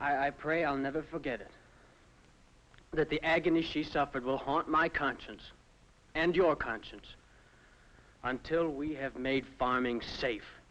I pray I'll never forget it. That the agony she suffered will haunt my conscience and your conscience until we have made farming safe.